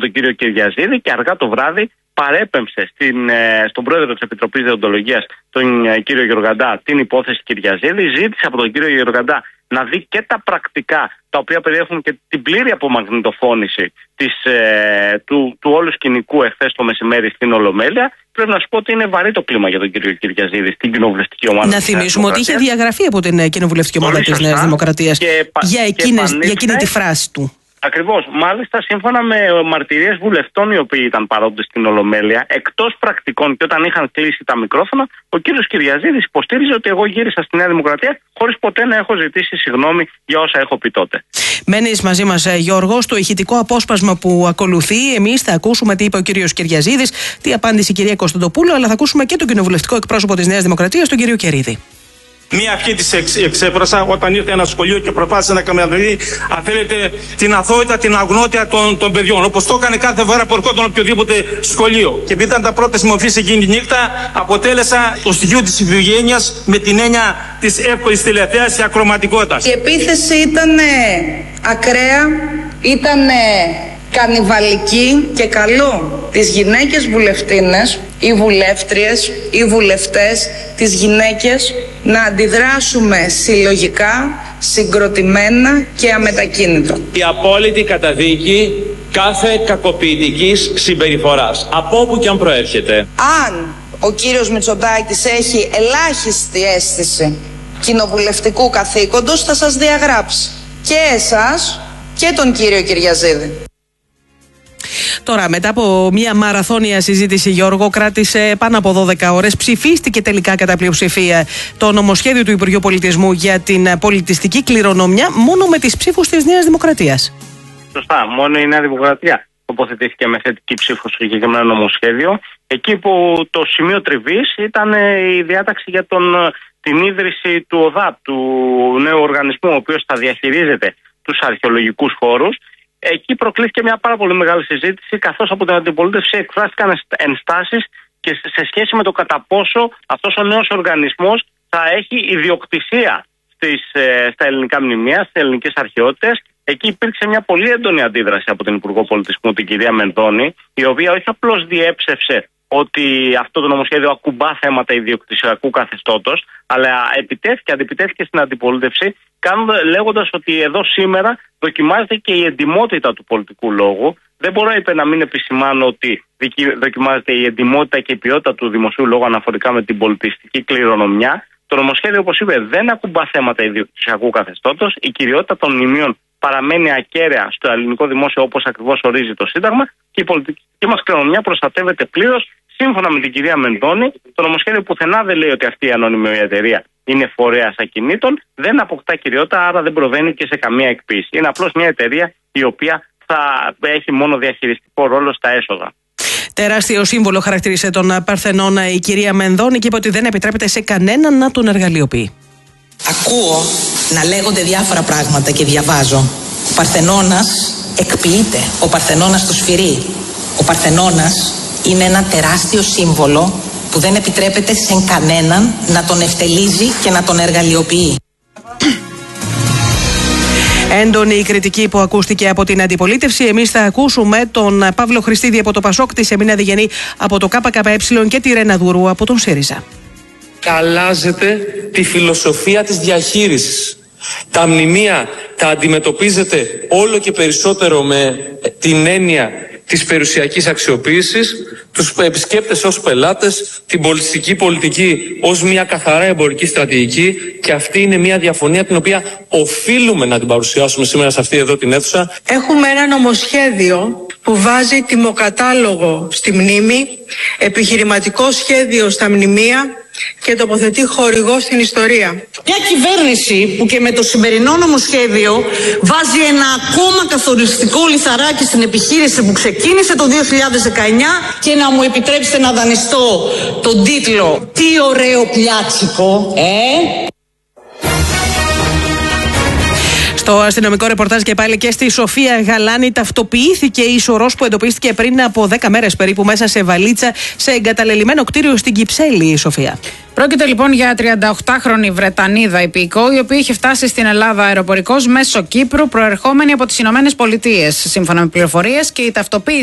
τον κύριο Κυριαζίδη και αργά το βράδυ παρέπεμψε στον πρόεδρο της Επιτροπής Δεοντολογίας, τον κύριο Γεωργαντά, την υπόθεση Κυριαζίδη. Ζήτησε από τον κύριο Γεωργαντά να δει και τα πρακτικά, τα οποία περιέχουν και την πλήρη απομαγνητοφώνηση του όλου σκηνικού εχθές το μεσημέρι στην Ολομέλεια. Πρέπει να σου πω ότι είναι βαρύ το κλίμα για τον κύριο Κυριαζίδη στην κοινοβουλευτική ομάδα. Να θυμίσουμε ότι είχε διαγραφεί από την κοινοβουλευτική ομάδα της Νέας Δημοκρατίας για εκείνη τη φράση του. Ακριβώς. Μάλιστα, σύμφωνα με μαρτυρίες βουλευτών οι οποίοι ήταν παρόντες στην Ολομέλεια, εκτός πρακτικών και όταν είχαν κλείσει τα μικρόφωνα, ο κύριος Κυριαζίδης υποστήριζε ότι εγώ γύρισα στη Νέα Δημοκρατία χωρίς ποτέ να έχω ζητήσει συγγνώμη για όσα έχω πει τότε. Μένεις μαζί μας, Γιώργο, στο ηχητικό απόσπασμα που ακολουθεί. Εμείς θα ακούσουμε τι είπε ο κύριος Κυριαζίδης, τι απάντησε η κυρία Κωνσταντοπούλου, αλλά θα ακούσουμε και τον κοινοβουλευτικό εκπρόσωπο της Νέας Δημοκρατίας, τον κύριο Κερίδη. Μία ευχή της εξέφρασα όταν ήρθε ένα σχολείο και προσπάθησε να καμεραδεί, αν θέλετε, την αθωότητα, την αγνότητα των παιδιών. Όπως το έκανε κάθε φορά που ερχόταν οποιοδήποτε σχολείο. Και επειδή ήταν τα πρώτα συμμορφής εκείνη τη νύχτα, αποτέλεσα το στοιχείο της ιδιογένειας με την έννοια της εύκολης τηλεθέασης και ακροματικότητας. Η επίθεση ήταν ακραία, ήταν κανιβαλική και καλό τις γυναίκες βουλευτίνες ή βουλεύτριες ή βουλευτές, τις γυναίκες, να αντιδράσουμε συλλογικά, συγκροτημένα και αμετακίνητο. Η απόλυτη καταδίκη κάθε κακοποιητικής συμπεριφοράς, από όπου και αν προέρχεται. Αν ο κύριος Μητσοτάκης έχει ελάχιστη αίσθηση κοινοβουλευτικού καθήκοντος, θα σας διαγράψει και εσάς και τον κύριο Κυριαζίδη. Τώρα, μετά από μια μαραθώνια συζήτηση, Γιώργο, κράτησε πάνω από 12 ώρες, ψηφίστηκε τελικά κατά πλειοψηφία το νομοσχέδιο του Υπουργείου Πολιτισμού για την πολιτιστική κληρονομιά, μόνο με τις ψήφους της Νέας Δημοκρατίας. Σωστά, μόνο η Νέα Δημοκρατία τοποθετήθηκε με θετική ψήφο στο συγκεκριμένο νομοσχέδιο. Εκεί που το σημείο τριβής ήταν η διάταξη για την ίδρυση του ΟΔΑΠ, του νέου οργανισμού, ο οποίος θα διαχειρίζεται τους αρχαιολογικούς χώρους. Εκεί προκλήθηκε μια πάρα πολύ μεγάλη συζήτηση, καθώς από την αντιπολίτευση εκφράστηκαν ενστάσεις και σε σχέση με το κατά πόσο αυτός ο νέος οργανισμός θα έχει ιδιοκτησία στα ελληνικά μνημεία, στις ελληνικές αρχαιότητες. Εκεί υπήρξε μια πολύ έντονη αντίδραση από την Υπουργό Πολιτισμού, την κυρία Μενδώνη, η οποία όχι απλώς διέψευσε ότι αυτό το νομοσχέδιο ακουμπά θέματα ιδιοκτησιακού καθεστώτος, αλλά αντιπιτέθηκε στην αντιπολίτευση, λέγοντας ότι εδώ σήμερα δοκιμάζεται και η εντιμότητα του πολιτικού λόγου. Δεν μπορώ, είπε, να μην επισημάνω ότι δοκιμάζεται η εντιμότητα και η ποιότητα του δημοσίου λόγου αναφορικά με την πολιτιστική κληρονομιά. Το νομοσχέδιο, όπως είπε, δεν ακουμπά θέματα ιδιοκτησιακού καθεστώτος. Η κυριότητα των μνημείων παραμένει ακέραια στο ελληνικό δημόσιο, όπως ακριβώς ορίζει το Σύνταγμα, και η πολιτιστική μας κληρονομιά προστατεύεται πλήρως. Σύμφωνα με την κυρία Μενδώνη, το νομοσχέδιο πουθενά δεν λέει ότι αυτή η ανώνυμη εταιρεία είναι φορέας ακινήτων, δεν αποκτά κυριότητα, άρα δεν προβαίνει και σε καμία εκποίηση. Είναι απλώς μια εταιρεία η οποία θα έχει μόνο διαχειριστικό ρόλο στα έσοδα. Τεράστιο σύμβολο χαρακτήρισε τον Παρθενώνα η κυρία Μενδώνη και είπε ότι δεν επιτρέπεται σε κανέναν να τον εργαλειοποιεί. Ακούω να λέγονται διάφορα πράγματα και διαβάζω. Ο Παρθενώνας εκποιείται, ο Παρθενώνας το σφυρί. Ο Παρθενώνας είναι ένα τεράστιο σύμβολο που δεν επιτρέπεται σε κανέναν να τον ευτελίζει και να τον εργαλειοποιεί. Έντονη η κριτική που ακούστηκε από την αντιπολίτευση. Εμείς θα ακούσουμε τον Παύλο Χριστίδη από το Πασόκ, τη Σεμίνα Διγενή από το ΚΚΕ και τη Ρένα Δουρού από τον ΣΥΡΙΖΑ. Αλλάζετε τη φιλοσοφία της διαχείρισης. Τα μνημεία τα αντιμετωπίζετε όλο και περισσότερο με την έννοια της περιουσιακής αξιοποίησης, τους επισκέπτες ως πελάτες, την πολιτιστική πολιτική ως μια καθαρά εμπορική στρατηγική, και αυτή είναι μια διαφωνία την οποία οφείλουμε να την παρουσιάσουμε σήμερα σε αυτή εδώ την αίθουσα. Έχουμε ένα νομοσχέδιο που βάζει τιμοκατάλογο στη μνήμη, επιχειρηματικό σχέδιο στα μνημεία και τοποθετεί χορηγό στην ιστορία. Μια κυβέρνηση που και με το σημερινό νομοσχέδιο βάζει ένα ακόμα καθοριστικό λιθαράκι στην επιχείρηση που ξεκίνησε το 2019, και να μου επιτρέψετε να δανειστώ τον τίτλο «Τι ωραίο πλιάτσικο, Στο αστυνομικό ρεπορτάζ και πάλι και στη Σοφία Γαλάνη ταυτοποιήθηκε η σωρός που εντοπίστηκε πριν από 10 μέρες περίπου μέσα σε βαλίτσα σε εγκαταλελειμμένο κτίριο στην Κυψέλη, η Σοφία. Πρόκειται λοιπόν για 38χρονη Βρετανίδα υπηκό, η οποία είχε φτάσει στην Ελλάδα αεροπορικώς μέσω Κύπρου, προερχόμενη από τις Ηνωμένες Πολιτείες. Σύμφωνα με πληροφορίες, και η ταυτοποίηση